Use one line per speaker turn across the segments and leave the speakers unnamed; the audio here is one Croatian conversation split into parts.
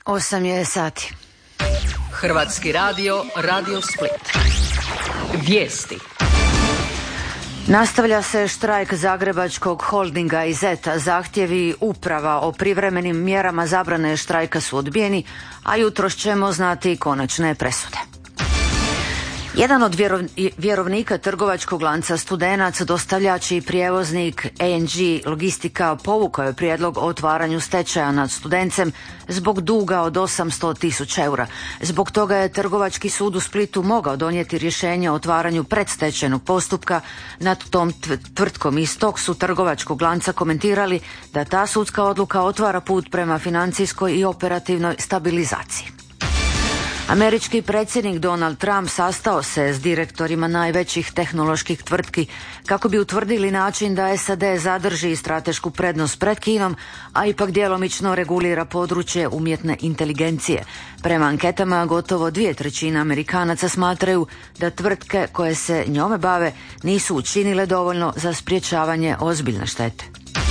8 je sati.
Hrvatski radio, Radio Split. Vijesti.
Nastavlja se štrajk Zagrebačkog holdinga i Zeta. Zahtjevi uprava o privremenim mjerama zabrane štrajka su odbijeni, a jutros ćemo znati konačne presude. Jedan od vjerovnika trgovačkog lanca Studenac, dostavljač i prijevoznik ANG Logistika, povukao je prijedlog o otvaranju stečaja nad Studencem zbog duga od 800.000 eura. Zbog toga je Trgovački sud u Splitu mogao donijeti rješenje o otvaranju predstečajnog postupka nad tom tvrtkom. Iz tog su trgovačkog lanca komentirali da ta sudska odluka otvara put prema financijskoj i operativnoj stabilizaciji. Američki predsjednik Donald Trump sastao se s direktorima najvećih tehnoloških tvrtki kako bi utvrdili način da SAD zadrži stratešku prednost pred Kinom, a ipak djelomično regulira područje umjetne inteligencije. Prema anketama gotovo 2/3 Amerikanaca smatraju da tvrtke koje se njome bave nisu učinile dovoljno za sprječavanje ozbiljne štete.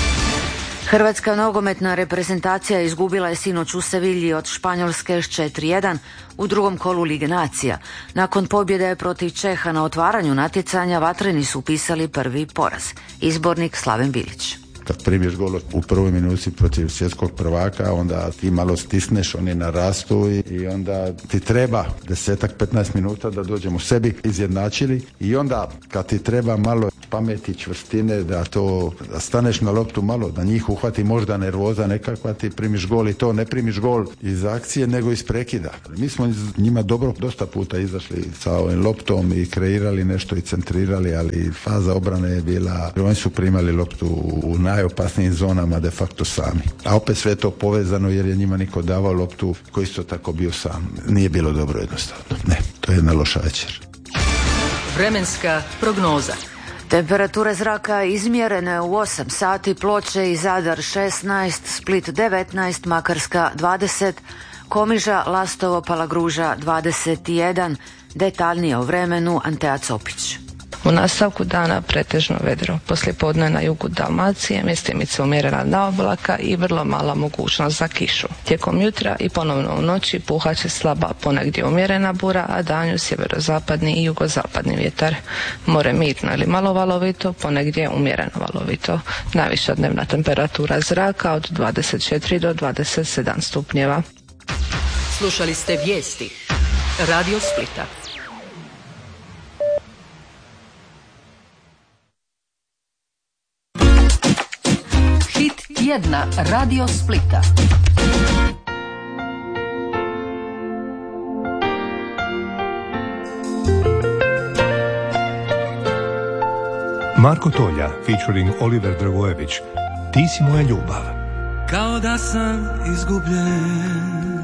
Hrvatska nogometna reprezentacija izgubila je sinoć u Sevilji od Španjolske s 4:1 u drugom kolu Lige nacija. Nakon pobjede protiv Čeha na otvaranju natjecanja, vatreni su upisali prvi poraz. Izbornik Slaven Bilić.
Kad primiješ gol u prvoj minuti protiv svjetskog prvaka, onda ti malo stisneš, oni narastu i onda ti treba 10-15 minuta da dođemo u sebi, izjednačili, i onda kad ti treba malo pameti, čvrstine, da staneš na loptu malo, da njih uhvati možda nervoza nekakva, ti primiš gol, i to ne primiš gol iz akcije nego iz prekida. Mi smo njima dobro dosta puta izašli sa ovim loptom i kreirali nešto i centrirali, ali faza obrane je bila, oni su primali loptu u najopasnijim zonama de facto sami. A opet sve to povezano jer je njima niko davao loptu koji isto tako bio sam. Nije bilo dobro jednostavno. Ne, to je jedna loša večer.
Vremenska prognoza.
Temperature zraka izmjerene u 8 sati, Ploče i Zadar 16, Split 19, Makarska 20, Komiža, Lastovo, Palagruža 21. Detaljnije o vremenu Antea Copić.
U nastavku dana pretežno vedro. Poslijepodne na jugu Dalmacije mjestimice umjerena naoblaka i vrlo mala mogućnost za kišu. Tijekom jutra i ponovno u noći puhat će slaba, ponegdje umjerena bura, a danju sjeverozapadni i jugozapadni vjetar. More mirno ili malo valovito, ponegdje umjereno valovito. Najviša dnevna temperatura zraka od 24 do 27 stupnjeva.
Slušali ste vijesti Radio Splita. Tjedna Radio Splita.
Marko Tolja featuring Oliver Dragojević. Ti si moja ljubav.
Kao da sam izgubljen,